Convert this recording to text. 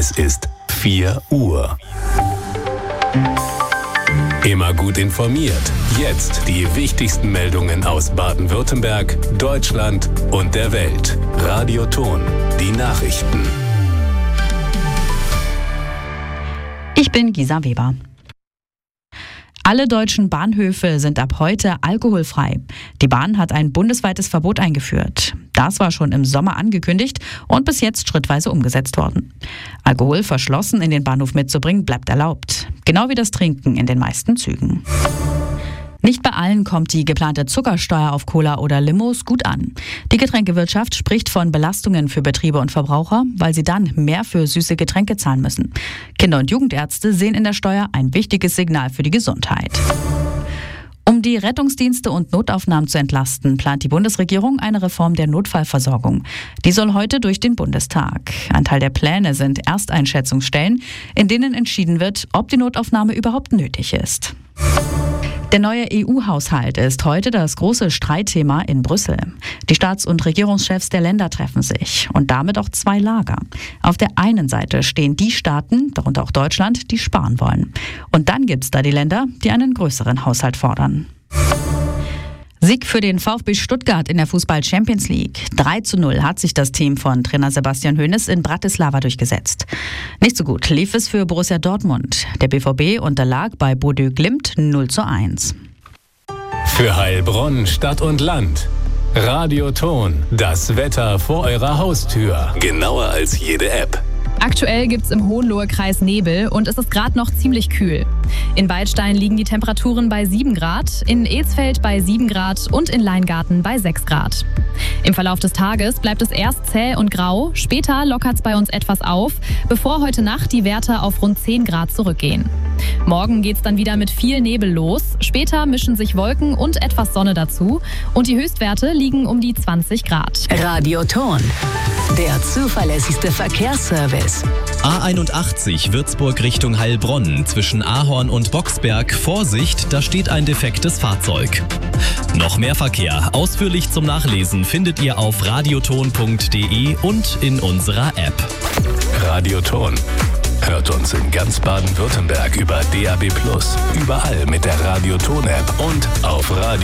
Es ist 4 Uhr. Immer gut informiert. Jetzt die wichtigsten Meldungen aus Baden-Württemberg, Deutschland und der Welt. Radio Ton, die Nachrichten. Ich bin Gisa Weber. Alle deutschen Bahnhöfe sind ab heute alkoholfrei. Die Bahn hat ein bundesweites Verbot eingeführt. Das war schon im Sommer angekündigt und bis jetzt schrittweise umgesetzt worden. Alkohol verschlossen in den Bahnhof mitzubringen bleibt erlaubt. Genau wie das Trinken in den meisten Zügen. Nicht bei allen kommt die geplante Zuckersteuer auf Cola oder Limos gut an. Die Getränkewirtschaft spricht von Belastungen für Betriebe und Verbraucher, weil sie dann mehr für süße Getränke zahlen müssen. Kinder- und Jugendärzte sehen in der Steuer ein wichtiges Signal für die Gesundheit. Um die Rettungsdienste und Notaufnahmen zu entlasten, plant die Bundesregierung eine Reform der Notfallversorgung. Die soll heute durch den Bundestag. Ein Teil der Pläne sind Ersteinschätzungsstellen, in denen entschieden wird, ob die Notaufnahme überhaupt nötig ist. Der neue EU-Haushalt ist heute das große Streitthema in Brüssel. Die Staats- und Regierungschefs der Länder treffen sich und damit auch zwei Lager. Auf der einen Seite stehen die Staaten, darunter auch Deutschland, die sparen wollen. Und dann gibt es da die Länder, die einen größeren Haushalt fordern. Sieg für den VfB Stuttgart in der Fußball-Champions League. 3:0 hat sich das Team von Trainer Sebastian Hoeneß in Bratislava durchgesetzt. Nicht so gut lief es für Borussia Dortmund. Der BVB unterlag bei Bodø Glimt 0:1. Für Heilbronn, Stadt und Land. Radio Ton, das Wetter vor eurer Haustür. Genauer als jede App. Aktuell gibt es im Hohenlohe-Kreis Nebel und es ist gerade noch ziemlich kühl. In Beilstein liegen die Temperaturen bei 7 Grad, in Edsfeld bei 7 Grad und in Leingarten bei 6 Grad. Im Verlauf des Tages bleibt es erst zäh und grau, später lockert es bei uns etwas auf, bevor heute Nacht die Werte auf rund 10 Grad zurückgehen. Morgen geht es dann wieder mit viel Nebel los, später mischen sich Wolken und etwas Sonne dazu und die Höchstwerte liegen um die 20 Grad. Radio Ton, der zuverlässigste Verkehrsservice. A81 Würzburg Richtung Heilbronn zwischen Ahorn und Boxberg. Vorsicht, da steht ein defektes Fahrzeug. Noch mehr Verkehr, ausführlich zum Nachlesen, findet ihr auf radioton.de und in unserer App. Radio Ton. Hört uns in ganz Baden-Württemberg über DAB+, überall mit der Radio Ton App und auf Radio